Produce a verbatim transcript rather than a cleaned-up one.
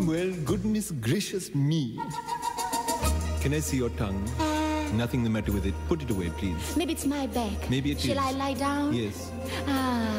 Well, goodness gracious me. Can I see your tongue? Nothing the matter with it. Put it away, please. Maybe it's my back. Maybe it Shall is. I lie down? Yes. Ah.